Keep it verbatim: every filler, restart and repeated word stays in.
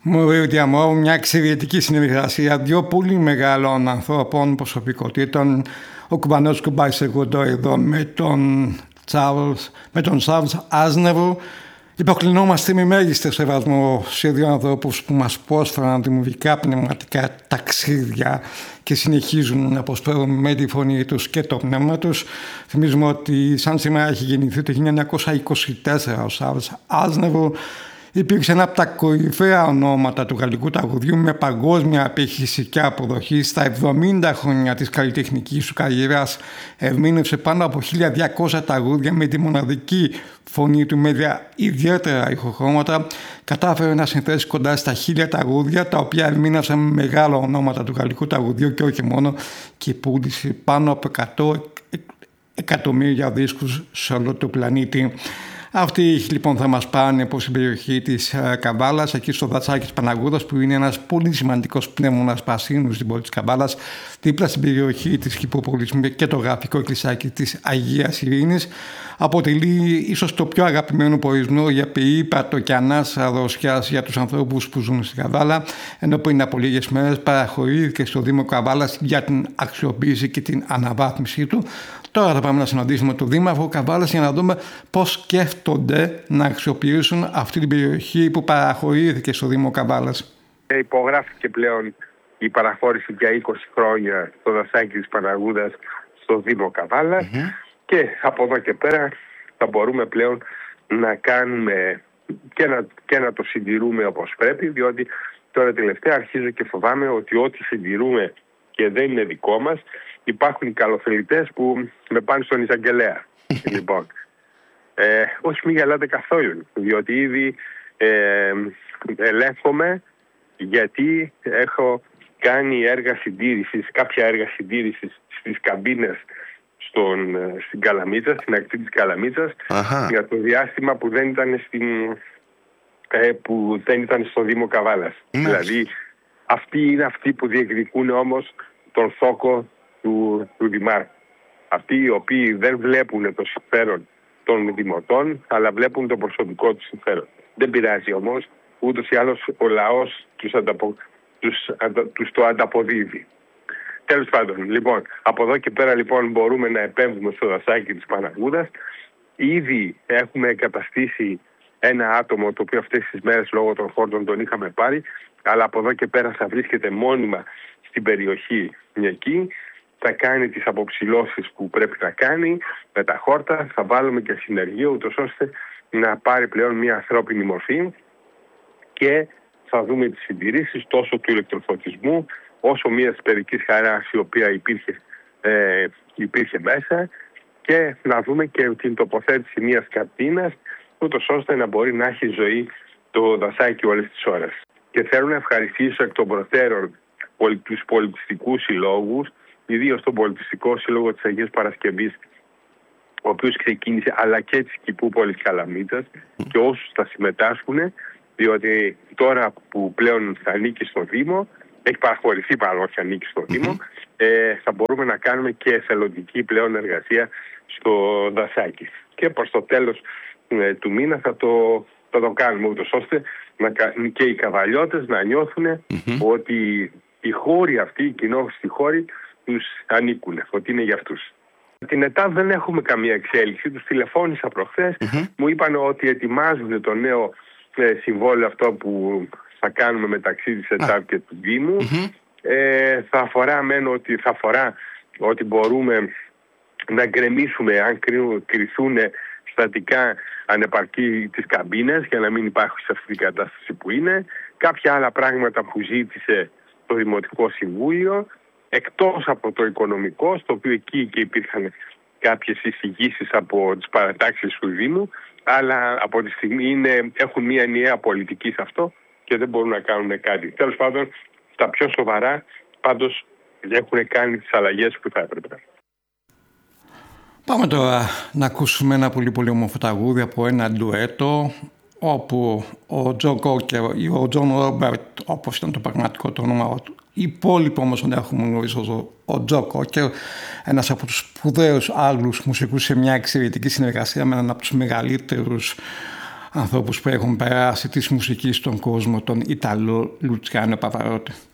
Μου διαμόρφω μια εξαιρετική συνεργασία δύο πολύ μεγάλων ανθρώπων προσωπικότητων. Ο κουμπανός κουμπάει εγώ εδώ με τον Charles, με τον Charles Aznavour. Υποκλεινόμαστε με μέγιστο σεβασμό σε δύο ανθρώπους που μας πρόσφεραν δημιουργικά πνευματικά ταξίδια και συνεχίζουν να προσφέρουν με τη φωνή τους και το πνεύμα τους. Θυμίζουμε ότι σαν σήμερα έχει γεννηθεί το χίλια εννιακόσια είκοσι τέσσερα ο Charles Aznavour. Υπήρξε ένα από τα κορυφαία ονόματα του γαλλικού τραγουδιού με παγκόσμια απήχηση και αποδοχή. Στα εβδομήντα χρόνια της καλλιτεχνικής του καριέρας ερμήνευσε πάνω από χίλια διακόσια τραγούδια με τη μοναδική φωνή του με ιδιαίτερα ηχοχρώματα. Κατάφερε να συνθέσει κοντά στα χίλια τραγούδια, τα οποία ερμήνευσαν με μεγάλα ονόματα του γαλλικού τραγουδιού και όχι μόνο, και πούλησε πάνω από εκατό εκατομμύρια δίσκους σε όλο το πλανήτη. Αυτοί λοιπόν θα μας πάνε προς την περιοχή της Καβάλας, εκεί στο δατσάκι της Παναγούδας, που είναι ένας πολύ σημαντικός πνεύμονας Πασίνου στην πόλη της Καβάλας, δίπλα στην περιοχή της Χιπποπολής και το γραφικό εκκλησάκι της Αγίας Ειρήνης. Αποτελεί ίσως το πιο αγαπημένο προορισμό για περίπατο και ανάσα δροσιάς για τους ανθρώπους που ζουν στην Καβάλα, ενώ πριν από λίγες μέρες παραχωρήθηκε στο Δήμο Καβάλας για την αξιοποίηση και την αναβάθμιση του. Τώρα θα πάμε να συναντήσουμε τον Δήμαρχο Καβάλας για να δούμε πώς σκέφτονται να αξιοποιήσουν αυτή την περιοχή που παραχωρήθηκε στο Δήμο Καβάλας. Υπογράφηκε πλέον η παραχώρηση για είκοσι χρόνια στο δασάκι της Παναγούδας στο Δήμο Καβάλας, mm-hmm. και από εδώ και πέρα θα μπορούμε πλέον να κάνουμε και να, και να το συντηρούμε όπως πρέπει, διότι τώρα τελευταία αρχίζω και φοβάμαι ότι ό,τι συντηρούμε και δεν είναι δικό μας, υπάρχουν οι καλοθελητές που με πάνε στον εισαγγελέα. Λοιπόν, ε, όχι μην γελάτε καθόλου, διότι ήδη ε, ελέγχομαι, γιατί έχω κάνει έργα συντήρησης, κάποια έργα συντήρησης στις καμπίνες στον, στην Καλαμίτσα, στην ακτή της Καλαμίτσας, Αχα. για το διάστημα που δεν ήταν, στην, ε, που δεν ήταν στο Δήμο Καβάλας. Mm. Δηλαδή, αυτοί είναι αυτοί που διεκδικούν όμως τον θόκο του, του Δημάρχου. Αυτοί οι οποίοι δεν βλέπουν το συμφέρον των δημοτών, αλλά βλέπουν το προσωπικό του συμφέρον. Δεν πειράζει όμως, ούτως ή άλλως ο λαός τους, ανταπο, τους, αντα, τους το ανταποδίδει. Τέλος πάντων, λοιπόν, από εδώ και πέρα λοιπόν μπορούμε να επέμβουμε στο δασάκι της Παναγούδας. Ήδη έχουμε εγκαταστήσει ένα άτομο, το οποίο αυτές τις μέρες λόγω των χόρτων τον είχαμε πάρει, αλλά από εδώ και πέρα θα βρίσκεται μόνιμα στην περιοχή εκεί. Θα κάνει τις αποψηλώσεις που πρέπει να κάνει με τα χόρτα, θα βάλουμε και συνεργείο ούτως ώστε να πάρει πλέον μια ανθρώπινη μορφή, και θα δούμε τις συντηρήσεις τόσο του ηλεκτροφωτισμού όσο μια παιδικής χαράς η οποία υπήρχε, ε, υπήρχε μέσα, και να δούμε και την τοποθέτηση μιας καντίνας ούτως ώστε να μπορεί να έχει ζωή το δασάκι όλες τις ώρες. Και θέλω να ευχαριστήσω εκ των προτέρων τους πολιτιστικούς συλλόγους, ιδίως τον Πολιτιστικό Σύλλογο της Αγίας Παρασκευής, ο οποίος ξεκίνησε, αλλά και της Κηπούπολης Καλαμίτσας, και όσους θα συμμετάσχουν, διότι τώρα που πλέον θα ανήκει στο Δήμο, έχει παραχωρηθεί παρόλο που ανήκει στο Δήμο, ε, θα μπορούμε να κάνουμε και εθελοντική πλέον εργασία στο δασάκι. Και προς το τέλος ε, του μήνα θα το, θα το κάνουμε, ούτως ώστε να, και οι καβαλιώτες να νιώθουν mm-hmm. ότι οι χώροι αυτοί, οι κοινόχρηστοι χώροι, τους ανήκουν, ότι είναι για αυτούς. Την ΕΤΑΒ δεν έχουμε καμία εξέλιξη. Τους τηλεφώνησα προχθές, mm-hmm. μου είπαν ότι ετοιμάζουν το νέο ε, συμβόλαιο αυτό που θα κάνουμε μεταξύ της ΕΤΑΒ ah. και του Δήμου. Mm-hmm. Ε, θα αφορά μένω ότι θα αφορά ότι μπορούμε να γκρεμίσουμε αν κρυθούν στατικά ανεπαρκή τις καμπίνες για να μην υπάρχουν σε αυτή την κατάσταση που είναι. Κάποια άλλα πράγματα που ζήτησε το Δημοτικό Συμβούλιο, εκτός από το οικονομικό, στο οποίο εκεί και υπήρχαν κάποιες εισηγήσεις από τις παρατάξεις του Δήμου, αλλά από τη στιγμή είναι, έχουν μια ενιαία πολιτική σε αυτό και δεν μπορούν να κάνουν κάτι. Τέλος πάντων, στα πιο σοβαρά, πάντως έχουν κάνει τις αλλαγές που θα έπρεπε. Πάμε τώρα να ακούσουμε ένα πολύ πολύ όμορφο τραγούδι από ένα ντουέτο, όπου ο Τζον Κόκερ ή ο Τζον Ρόμπερτ, όπως ήταν το πραγματικό το όνομα του, οι υπόλοιποι όμως δεν έχουμε γνωρίσει ο Τζον Κόκερ, ένας από τους σπουδαίους Άγγλους μουσικούς σε μια εξαιρετική συνεργασία με έναν από τους μεγαλύτερους ανθρώπους που έχουν περάσει της μουσικής στον κόσμο, τον Ιταλό Λουτσιάνο Παβαρότη.